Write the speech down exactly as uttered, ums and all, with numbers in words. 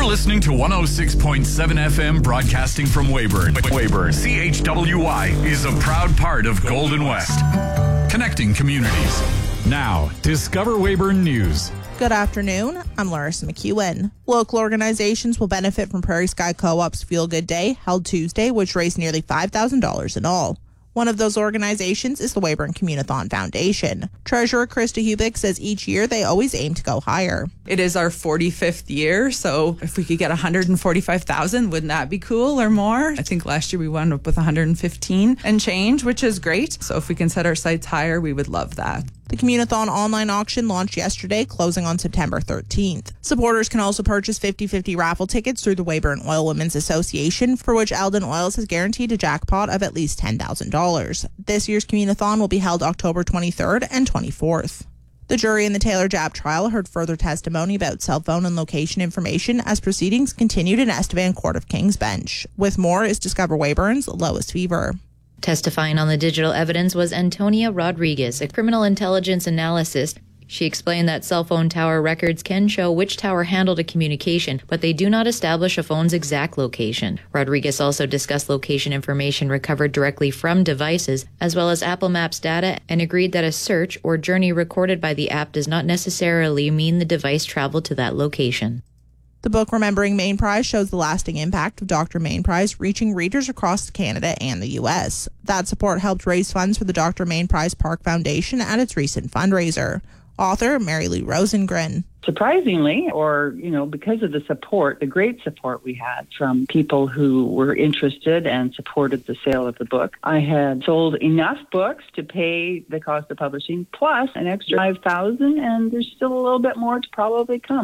listening to one oh six point seven F M broadcasting from Weyburn. Weyburn, C H W Y is a proud part of Golden West. Connecting communities. Now, Discover Weyburn News. Good afternoon. I'm Larissa McEwen. Local organizations will benefit from Prairie Sky Co-op's Feel Good Day, held Tuesday, which raised nearly five thousand dollars in all. One of those organizations is the Weyburn Communathon Foundation. Treasurer Krista Hubick says each year they always aim to go higher. It is our forty-fifth year, so if we could get one hundred forty-five thousand, wouldn't that be cool or more? I think last year we wound up with one hundred fifteen and change, which is great. So if we can set our sights higher, we would love that. The Communathon online auction launched yesterday, closing on September thirteenth. Supporters can also purchase fifty-fifty raffle tickets through the Weyburn Oil Women's Association, for which Eldon Oils has guaranteed a jackpot of at least ten thousand dollars. This year's Communathon will be held October twenty-third and twenty-fourth. The jury in the Taylor Japp trial heard further testimony about cell phone and location information as proceedings continued in Estevan Court of King's Bench. With more is Discover Weyburn's Lois Fever. Testifying on the digital evidence was Antonia Rodriguez, a criminal intelligence analyst. She explained that cell phone tower records can show which tower handled a communication, but they do not establish a phone's exact location. Rodriguez also discussed location information recovered directly from devices, as well as Apple Maps data, and agreed that a search or journey recorded by the app does not necessarily mean the device traveled to that location. The book Remembering Main Prize shows the lasting impact of Doctor Main Prize reaching readers across Canada and the U S. That support helped raise funds for the Doctor Main Prize Park Foundation at its recent fundraiser. Author Mary Lou Rosengren. Surprisingly, or, you know, because of the support, the great support we had from people who were interested and supported the sale of the book, I had sold enough books to pay the cost of publishing plus an extra five thousand dollars, and there's still a little bit more to probably come.